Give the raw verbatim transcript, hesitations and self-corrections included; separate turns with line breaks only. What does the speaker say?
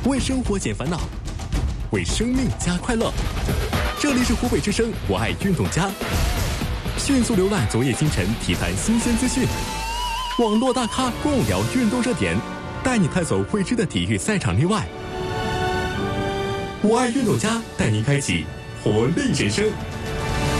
为生活减烦恼，为生命加快乐。这里是湖北之声，我爱运动家。迅速浏览昨夜今晨体坛新鲜资讯，网络大咖共聊运动热点，带你探索未知的体育赛场内外。我爱运动家带您开启活力人生。